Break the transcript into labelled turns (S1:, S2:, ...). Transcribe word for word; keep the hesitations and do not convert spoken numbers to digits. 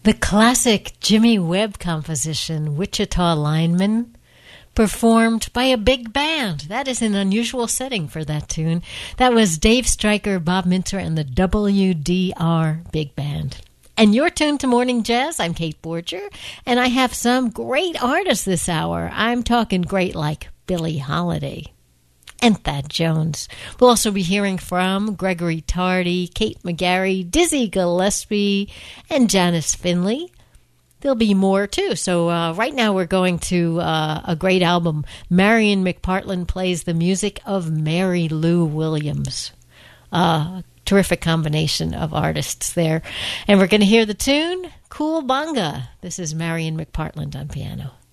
S1: The classic Jimmy Webb composition, Wichita Lineman, performed by a big band. That is an unusual setting for that tune. That was Dave Stryker, Bob Minter, and the W D R Big Band. And you're tuned to Morning Jazz. I'm Kate Borger, and I have some great artists this hour. I'm talking great like Billie Holiday and Thad Jones. We'll also be hearing from Gregory Tardy, Kate McGarry, Dizzy Gillespie, and Janice Finley. There'll be more, too. So uh, right now we're going to uh, a great album. Marion McPartland plays the music of Mary Lou Williams. Uh, terrific combination of artists there. And we're going to hear the tune, Cool Bunga. This is Marion McPartland on piano.